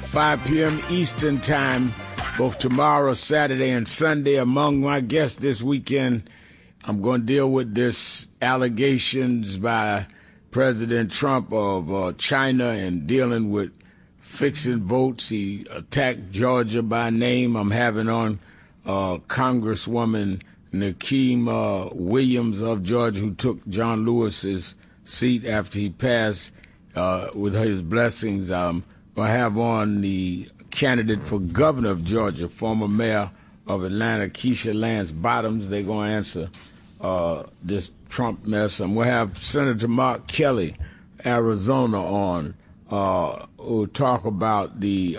5 p.m. Eastern Time, both tomorrow, Saturday, and Sunday. Among my guests this weekend, I'm going to deal with this allegations by President Trump of China and dealing with fixing votes. He attacked Georgia by name. I'm having on Congresswoman Nakeem Williams of Georgia, who took John Lewis's seat after he passed with his blessings. I have on the candidate for governor of Georgia, former mayor of Atlanta, Keisha Lance Bottoms. They're going to answer this Trump mess. And we'll have Senator Mark Kelly, Arizona, on. Who'll talk about the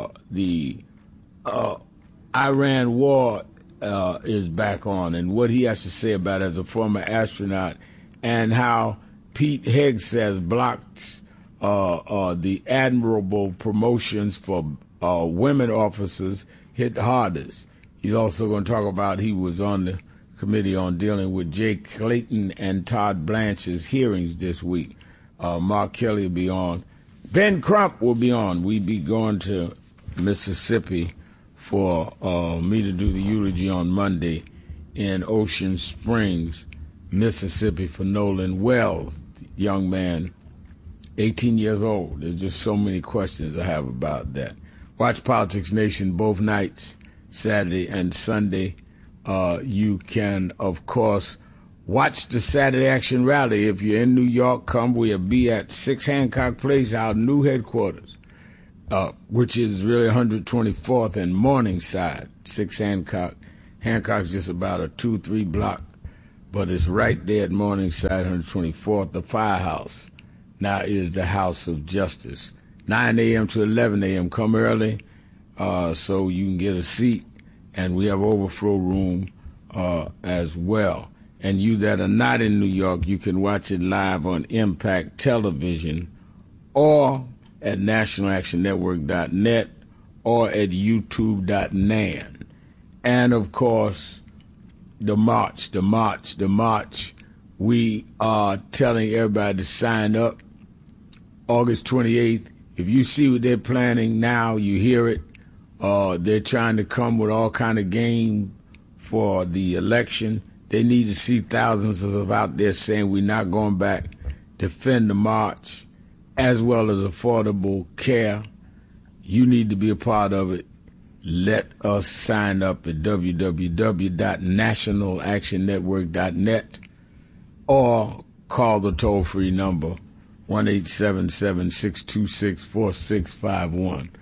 Iran war is back on and what he has to say about it as a former astronaut, and how Pete Hegseth has blocked the admirable promotions for women officers hit the hardest. He's also going to talk about he was on the committee on dealing with Jake Clayton and Todd Blanche's hearings this week. Mark Kelly will be on. Ben Crump will be on. We'll be going to Mississippi for me to do the eulogy on Monday in Ocean Springs, Mississippi, for Nolan Wells, young man, 18 years old. There's just so many questions I have about that. Watch Politics Nation both nights, Saturday and Sunday. You can, of course, watch the Saturday Action Rally. If you're in New York, come. We'll be at 6 Hancock Place, our new headquarters, which is really 124th and Morningside. 6 Hancock. Hancock's just about a 2-3 block, but it's right there at Morningside, 124th. The Firehouse now is the House of Justice. 9 a.m. to 11 a.m. Come early so you can get a seat, and we have overflow room as well. And you that are not in New York, you can watch it live on Impact Television or at nationalactionnetwork.net or at youtube.nan. And, of course, the march. We are telling everybody to sign up August 28th. If you see what they're planning now, you hear it. They're trying to come with all kind of game for the election. They need to see thousands of out there saying we're not going back. Defend the march, as well as affordable care. You need to be a part of it. Let us sign up at www.nationalactionnetwork.net or call the toll-free number 1-877-626-4651,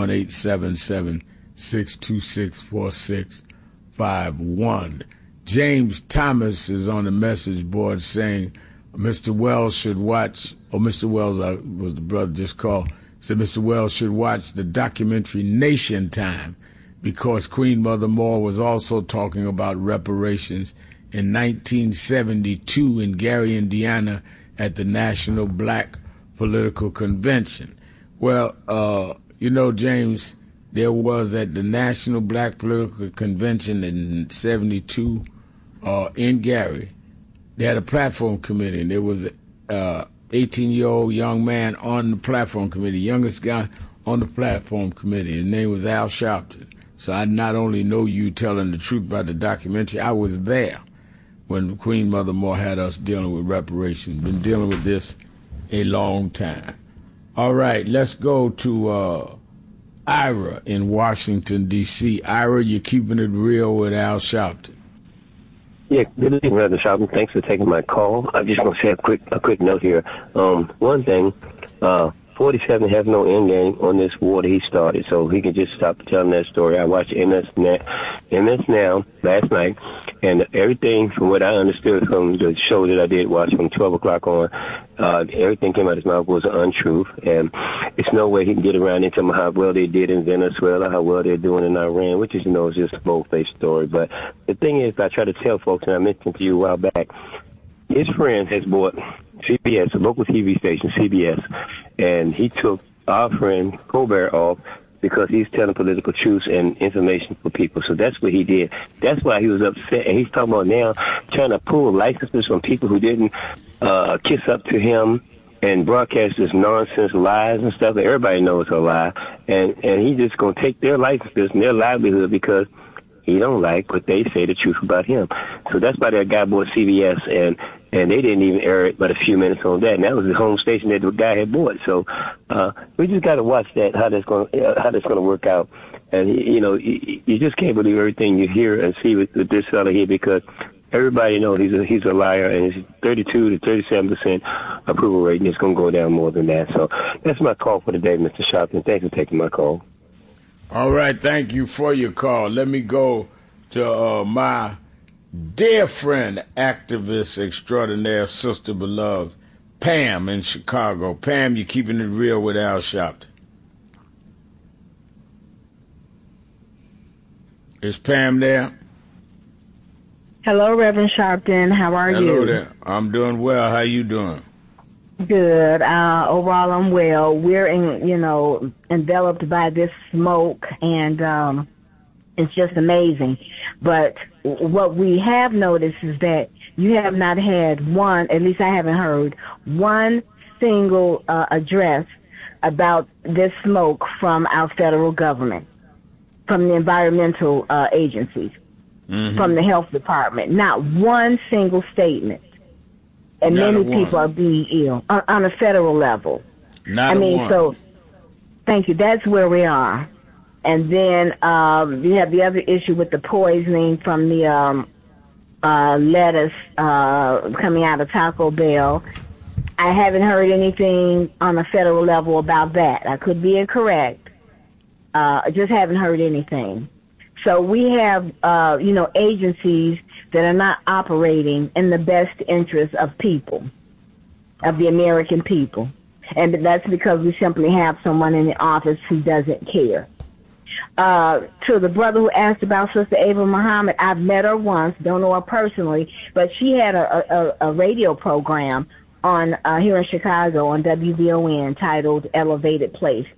1-877-626-4651. James Thomas is on the message board saying Mr. Wells should watch, Mr. Wells was the brother just called, said Mr. Wells should watch the documentary Nation Time, because Queen Mother Moore was also talking about reparations in 1972 in Gary, Indiana, at the National Black Political Convention. Well, James, there was at the National Black Political Convention in 72 in Gary, they had a platform committee, and there was a 18-year-old young man on the platform committee, youngest guy on the platform committee. His name was Al Sharpton. So I not only know you telling the truth about the documentary, I was there when Queen Mother Moore had us dealing with reparations. Been dealing with this a long time. All right, let's go to Ira in Washington, D.C. Ira, you're keeping it real with Al Sharpton. Yeah, good evening, Brother Sharpton. Thanks for taking my call. I just want to say a quick note here. One thing, 47 has no end game on this war that he started, so he can just stop telling that story. I watched MS Now last night, and everything from what I understood from the show that I did watch from 12 o'clock on, everything came out of his mouth was untruth, and it's no way he can get around into how well they did in Venezuela, how well they're doing in Iran, which is, is just a bold-faced story. But the thing is, I try to tell folks, and I mentioned to you a while back, his friend has bought CBS, a local TV station, CBS, and he took our friend Colbert off because he's telling political truths and information for people. So that's what he did. That's why he was upset. And he's talking about now trying to pull licenses from people who didn't kiss up to him and broadcast this nonsense, lies and stuff that everybody knows are a lie, and he's just gonna take their licenses and their livelihood because he don't like what they say the truth about him. So that's why that guy bought CBS, and they didn't even air it but a few minutes on that. And that was the home station that the guy had bought. So we just got to watch that, how that's gonna work out. And you just can't believe everything you hear and see with this fella here, because everybody knows he's a liar, and his 32 to 37% approval rating is going to go down more than that. So that's my call for today, Mr. Sharpton. Thanks for taking my call. All right, thank you for your call. Let me go to my dear friend, activist extraordinaire, sister beloved, Pam in Chicago. Pam, you're keeping it real with Al Sharpton. Is Pam there? Hello, Reverend Sharpton. How are you? Hello there. I'm doing well. How you doing? Good. Overall, I'm well. We're enveloped by this smoke, and it's just amazing. But what we have noticed is that you have not had one, at least I haven't heard, one single address about this smoke from our federal government, from the environmental agencies, from the health department. Not one single statement. And many people are being ill on a federal level. So thank you. That's where we are. And then you have the other issue with the poisoning from the lettuce coming out of Taco Bell. I haven't heard anything on a federal level about that. I could be incorrect. I just haven't heard anything. So we have, agencies that are not operating in the best interest of people, of the American people. And that's because we simply have someone in the office who doesn't care. To the brother who asked about Sister Ava Muhammad, I've met her once, don't know her personally, but she had a radio program on here in Chicago on WVON titled Elevated Place.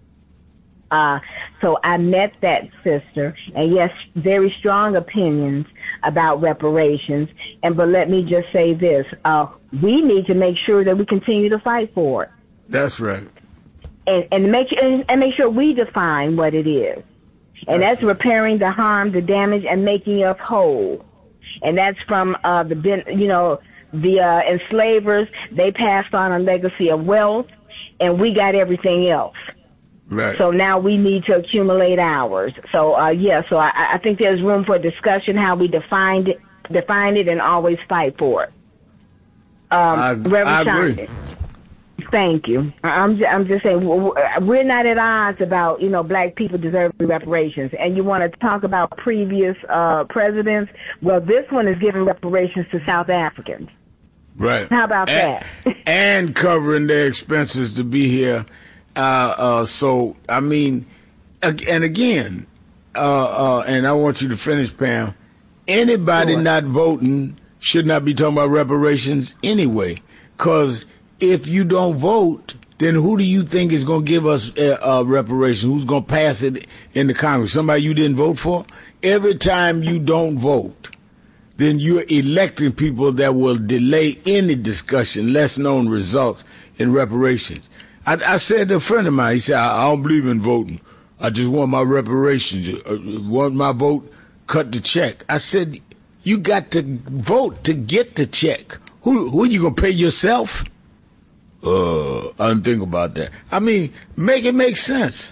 So I met that sister, and yes, very strong opinions about reparations. But let me just say this: we need to make sure that we continue to fight for it. That's right. And make sure we define what it is, and that's repairing the harm, the damage, and making us whole. And that's from the enslavers. They passed on a legacy of wealth, and we got everything else. Right. So now we need to accumulate ours. So so I think there's room for discussion how we define it, and always fight for it. Reverend Sharpton, thank you. I'm just saying we're not at odds about black people deserving reparations. And you want to talk about previous presidents? Well, this one is giving reparations to South Africans. Right. How about that? And covering their expenses to be here. So, I mean, and again, and I want you to finish, Pam, anybody not voting should not be talking about reparations anyway, because if you don't vote, then who do you think is going to give us reparations? Who's going to pass it in the Congress? Somebody you didn't vote for? Every time you don't vote, then you're electing people that will delay any discussion, less known results in reparations. I said to a friend of mine, he said, I don't believe in voting. I just want my reparations. Want my vote, cut the check. I said, you got to vote to get the check. Who are you going to pay yourself? I didn't think about that. I mean, make it make sense.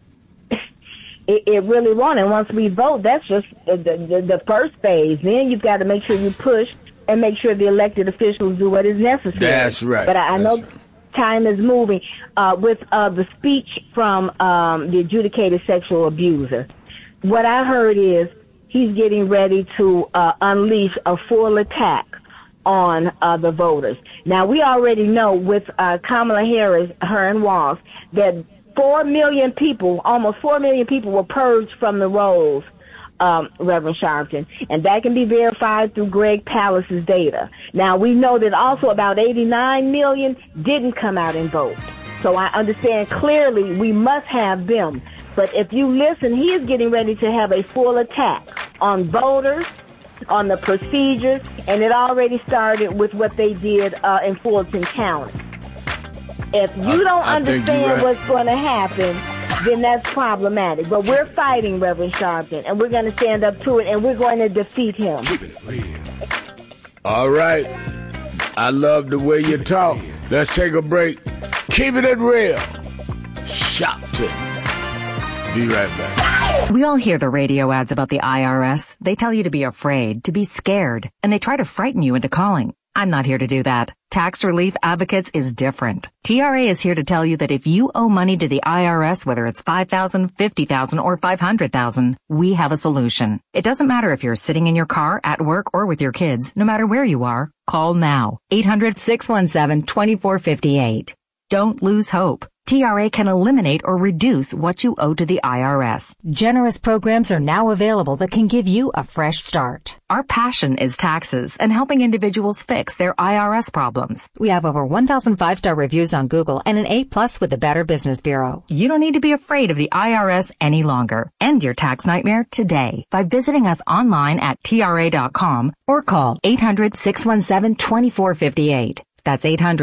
It really won't. And once we vote, that's just the first phase. Then you've got to make sure you push and make sure the elected officials do what is necessary. That's right. But I know time is moving. With the speech from the adjudicated sexual abuser, what I heard is he's getting ready to unleash a full attack on the voters. Now, we already know with Kamala Harris, her and Walz, that 4 million people, almost 4 million people were purged from the rolls, Reverend Sharpton, and that can be verified through Greg Pallas's data. Now, we know that also about 89 million didn't come out and vote. So I understand clearly we must have them. But if you listen, he is getting ready to have a full attack on voters, on the procedures, and it already started with what they did in Fulton County. If you don't understand what's going to happen, then that's problematic. But we're fighting Reverend Sharpton, and we're going to stand up to it, and we're going to defeat him. All right. I love the way you talk. Let's take a break. Keep it real. Sharpton. Be right back. We all hear the radio ads about the IRS. They tell you to be afraid, to be scared, and they try to frighten you into calling. I'm not here to do that. Tax Relief Advocates is different. TRA is here to tell you that if you owe money to the IRS, whether it's $5,000, $50,000, or $500,000, we have a solution. It doesn't matter if you're sitting in your car, at work, or with your kids. No matter where you are, call now. 800-617-2458. Don't lose hope. TRA can eliminate or reduce what you owe to the IRS. Generous programs are now available that can give you a fresh start. Our passion is taxes and helping individuals fix their IRS problems. We have over 1,000 5-star reviews on Google and an A+ with the Better Business Bureau. You don't need to be afraid of the IRS any longer. End your tax nightmare today by visiting us online at TRA.com or call 800-617-2458. That's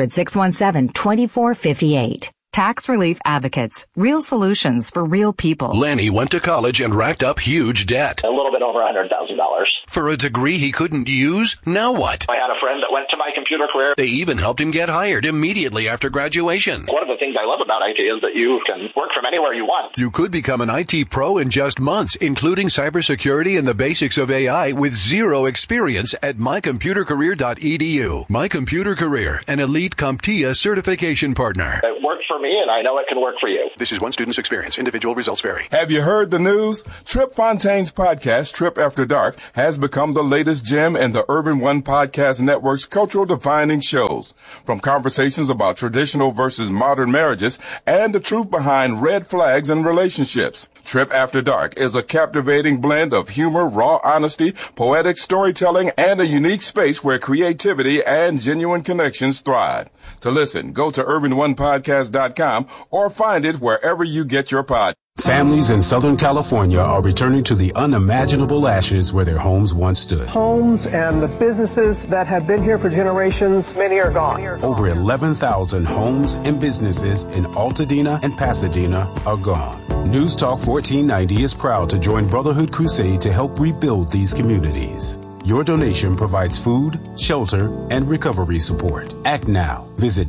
800-617-2458. Tax Relief Advocates. Real solutions for real people. Lenny went to college and racked up huge debt. A little bit over $100,000. For a degree he couldn't use? Now what? I had a friend that went to My Computer Career. They even helped him get hired immediately after graduation. One of the things I love about IT is that you can work from anywhere you want. You could become an IT pro in just months, including cybersecurity and the basics of AI with zero experience at mycomputercareer.edu. My Computer Career, an elite CompTIA certification partner. It worked for me, and I know it can work for you. This is one student's experience. Individual results vary. Have you heard the news? Trip Fontaine's podcast, Trip After Dark, has become the latest gem in the Urban One Podcast Network's cultural defining shows. From conversations about traditional versus modern marriages and the truth behind red flags in relationships. Trip After Dark is a captivating blend of humor, raw honesty, poetic storytelling, and a unique space where creativity and genuine connections thrive. To listen, go to urbanonepodcast.com or find it wherever you get your pod. Families in Southern California are returning to the unimaginable ashes where their homes once stood. Homes and the businesses that have been here for generations, many are gone. Over 11,000 homes and businesses in Altadena and Pasadena are gone. News Talk 1490 is proud to join Brotherhood Crusade to help rebuild these communities. Your donation provides food, shelter, and recovery support. Act now. Visit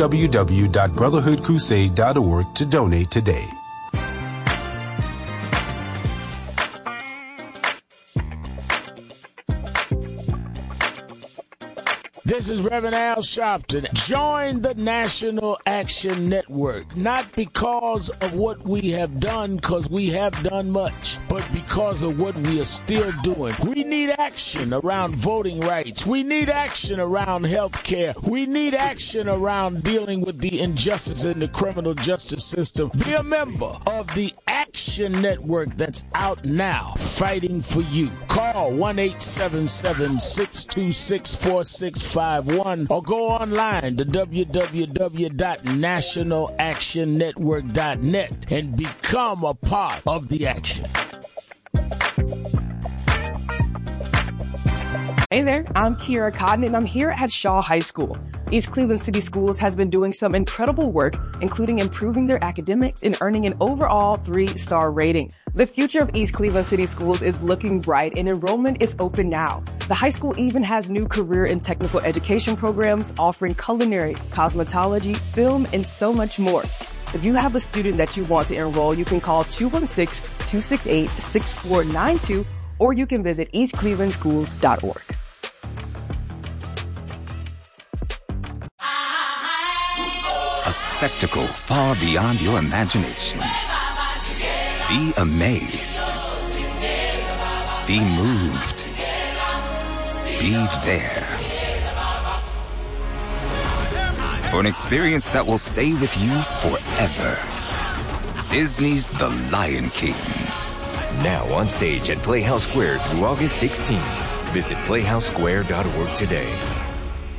www.brotherhoodcrusade.org to donate today. This is Reverend Al Sharpton. Join the National Action Network, not because of what we have done, because we have done much, but because of what we are still doing. We need action around voting rights. We need action around health care. We need action around dealing with the injustice in the criminal justice system. Be a member of the Action Network that's out now, fighting for you. Call 1-877-626-4651 or go online to www.nationalactionnetwork.net and become a part of the action. Hey there, I'm Kiera Cotton, and I'm here at Shaw High School. East Cleveland City Schools has been doing some incredible work, including improving their academics and earning an overall 3-star rating. The future of East Cleveland City Schools is looking bright, and enrollment is open now. The high school even has new career and technical education programs offering culinary, cosmetology, film, and so much more. If you have a student that you want to enroll, you can call 216-268-6492, or you can visit eastclevelandschools.org. A spectacle far beyond your imagination. Be amazed. Be moved. Be there. For an experience that will stay with you forever. Disney's The Lion King. Now on stage at Playhouse Square through August 16th. Visit playhousesquare.org today.